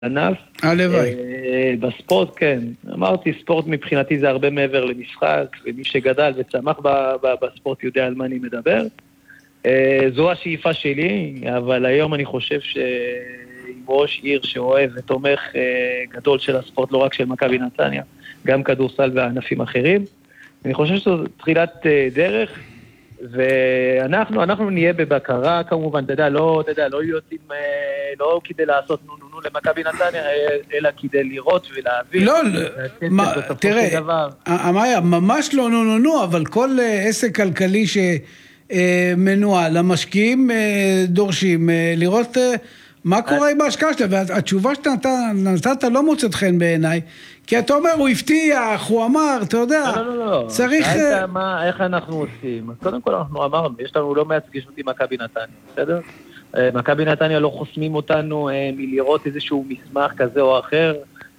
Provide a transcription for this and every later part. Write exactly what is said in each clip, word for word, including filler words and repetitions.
ענף. הלוואי. בספורט, כן. אמרתי, ספורט מבחינתי זה הרבה מעבר למשחק, ומי שגדל וצמח בספורט יודע על מה אני מדבר. זו השאיפה שלי, אבל היום אני חושב שעם ראש עיר שאוהב ותומך גדול של הספורט, לא רק של מכבי נתניה, גם כדורסל וענפים אחרים. אני חושב שזו תחילת דרך, ואנחנו, אנחנו נהיה בבקרה כמובן, אתה יודע, לא, אתה יודע, לא יוצאים, לא כדי לעשות נו נו נו למכבי נתניה, אלא כדי לראות ולהבין. לא, מה, תראה, אמריה, ממש לא נו נו נו, אבל כל עסק כלכלי שמנוהל, המשקיעים דורשים לראות מה קורה עם ההשקעה שלה, והתשובה שנתת לא מוצאת חן בעיניי, כי אתה אומר, הוא הבטיח, הוא אמר, אתה יודע, לא, לא, לא, צריך... שאלת מה, איך אנחנו עושים? אז קודם כל אנחנו אמרנו, יש לנו לא מעט פגישות עם מכבי נתניה, בסדר? מכבי נתניה לא חוסמים אותנו מלראות איזשהו מסמך כזה או אחר,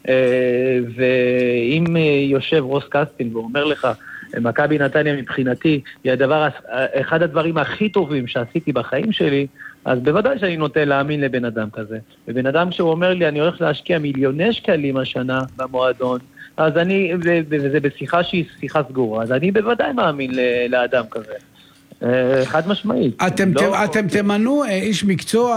ואם יושב רוס קסטין ואומר לך, מכבי נתניה מבחינתי, היא הדבר, אחד הדברים הכי טובים שעשיתי בחיים שלי, אז בוודאי שאני נוטה להאמין לבן אדם כזה. ובן אדם שהוא אומר לי, אני הולך להשקיע מיליוני שקלים השנה במועדון, אז אני, וזה בשיחה שהיא שיחה סגורה, אז אני בוודאי מאמין לאדם כזה. חד משמעית. אתם, לא... אתם תמנו איש מקצוע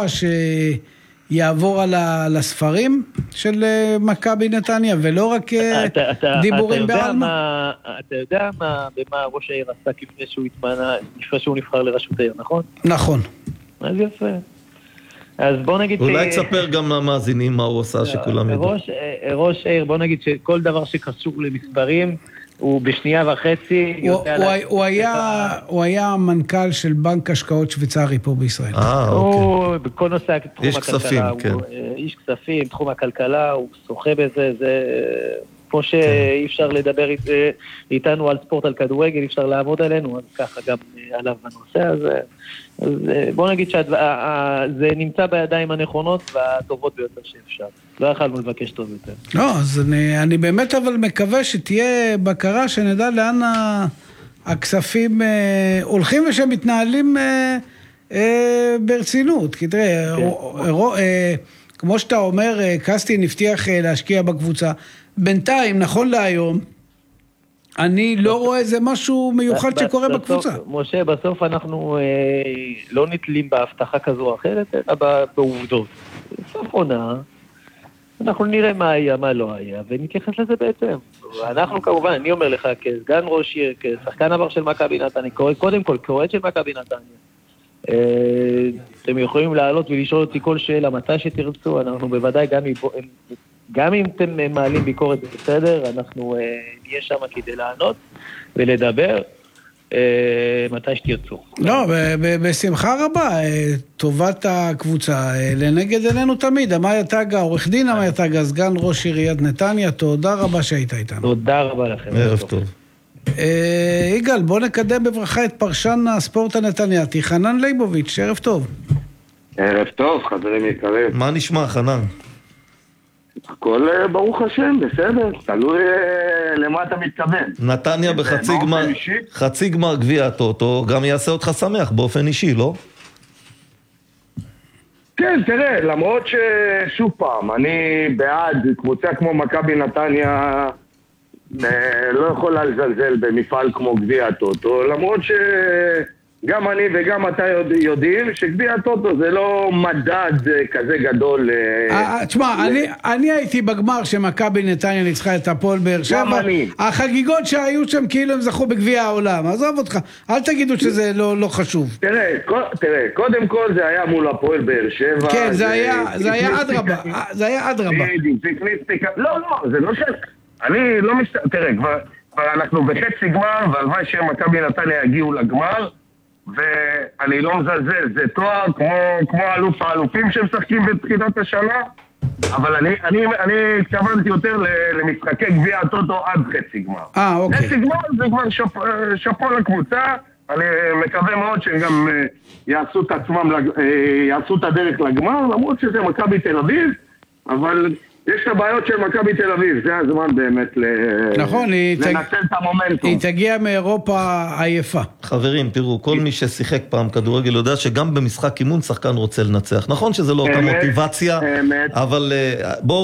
שיעבור על הספרים של מכבי נתניה, ולא רק אתה, אתה, דיבורים בעלמה? אתה יודע מה, במה ראש העיר עשה לפני שהוא התמנה, לפני שהוא נבחר לראשות העיר, נכון? נכון. אז יפה. אז בוא נגיד... אולי תספר גם למאזינים מה הוא עושה שכולם ידעו. ראש, ראש העיר, בוא נגיד שכל דבר שקשור למספרים, הוא בשנייה וחצי... הוא, הוא, הוא, היה, הוא היה מנכ"ל של בנק השקעות שוויצרי פה בישראל. אה, אוקיי. הוא בכל נושא תחום איש הכלכלה. כספים, הוא, כן. איש כספים, תחום הכלכלה, הוא שוחה בזה, זה... כמו שאי אפשר לדבר איתנו על ספורט, על כדורגל, אי אפשר לעבוד עלינו, אז ככה גם עליו בנושא הזה. אז בוא נגיד שזה נמצא בידיים הנכונות והטובות ביותר שאפשר. לא יכולנו לבקש טוב יותר. לא, אז אני, אני באמת אבל מקווה שתהיה בקרה, שנדע לאן הכספים אה, הולכים ושמתנהלים אה, אה, ברצינות. כי תראה, כן. אה, אה, כמו שאתה אומר, קסטין הבטיח אה, להשקיע בקבוצה, בינתיים, נכון להיום, אני לא רואה איזה משהו מיוחד שקורה בקבוצה. משה, בסוף אנחנו לא נתלים בהבטחה כזו או אחרת, אלא בעובדות. בסוף עונה, אנחנו נראה מה היה, מה לא היה, ונתייחס לזה בעצם. אנחנו כמובן, אני אומר לך, כסגן ראש עיר, כשחקן עבר של מכבי נתניה, קודם כל, כאוהד של מכבי נתניה, אתם יכולים לעלות ולשאול אותי כל שאלה, מתי שתרצו, אנחנו בוודאי גם... גם אם אתם מעלים ביקורת בסדר, אנחנו נהיה שם כדי לענות ולדבר מתי שתרצו. לא, בשמחה רבה, טובת הקבוצה, לנגד עינינו תמיד. אמריה טגה, עורך דין אמריה טגה, סגן ראש עיריית נתניה, תודה רבה שהיית איתנו. תודה רבה לכם. ערב טוב. יגאל, בוא נקדם בברכה את פרשן הספורט הנתניאתי, חנן ליבוביץ', ערב טוב. ערב טוב, חברים יקרים. מה נשמע, חנן? הכל ברוך השם, בסדר, תלוי למה אתה מתכוון. נתניה בחצי גמר, חצי גמר גביע הטוטו, גם יעשה אותך שמח באופן אישי, לא? כן, תראה, למרות ששוב פעם, אני בעד קבוצה כמו מכבי נתניה, לא יכולה לזלזל במפעל כמו גביע הטוטו, למרות ש... גם אני וגם אתה יודעים שגביע הטוטו זה לא מדד כזה גדול. תשמע, אני הייתי בגמר שמכבי נתניה ניצחה את הפועל באר שבע. החגיגות שהיו שם כאילו הם זכו בגביע העולם. עזוב אותך, אל תגידו שזה לא חשוב. תראה, קודם כל זה היה מול הפועל באר שבע. כן, זה היה עד רבה. זה היה עד רבה. לא, לא, זה לא ש... אני לא מסת... תראה, כבר אנחנו בחצי גמר, והלוואי שמכבי נתניה יגיעו לגמר. ואני לא מזלזל, זה תואר כמו, כמו אלוף האלופים שמשחקים בתחילת השנה, אבל אני, אני, אני התכוונתי יותר למשחקי גביע הטוטו עד חצי גמר. אה, אוקיי. חצי גמר זה כבר שפ, שפו לקבוצה, אני מקווה מאוד שהם גם יעשו את עצמם, יעשו את הדרך לגמר, למרות שזה מכבי תל אביב, אבל יש את הבעיות של מכבי תל אביב, זה הזמן באמת נכון, לנצל את המומנטום. היא תגיע מאירופה עייפה. חברים, תראו, כל מי ששיחק פעם כדורגל יודע שגם במשחק אימון שחקן רוצה לנצח. נכון שזה לא אותה מוטיבציה, אבל בואו